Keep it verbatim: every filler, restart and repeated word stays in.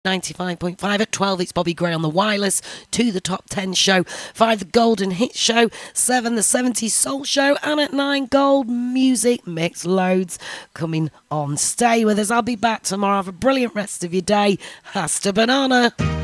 ninety-five point five. At twelve, it's Bobby Gray on the wireless. Two, the Top ten Show. Five, the Golden Hit Show. Seven, the seventies Soul Show. And at nine, Gold Music Mix. Loads coming on. Stay with us. I'll be back tomorrow. Have a brilliant rest of your day. Hasta banana.